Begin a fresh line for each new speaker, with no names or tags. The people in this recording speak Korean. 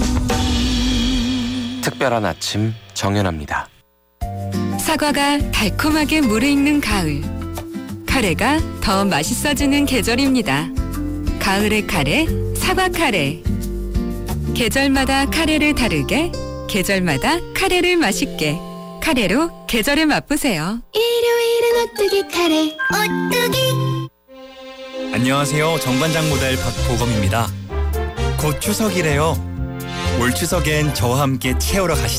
특별한 아침 정연합니다.
사과가 달콤하게 무르익는 가을. 카레가 더 맛있어지는 계절입니다. 가을의 카레, 사과 카레. 계절마다 카레를 다르게, 계절마다 카레를 맛있게. 카레로 계절을 맛보세요.
일요일은 오뚜기 카레, 오뚜기.
안녕하세요. 정관장 모델 박보검입니다. 곧 추석이래요. 올 추석엔 저와 함께 채우러 가시죠.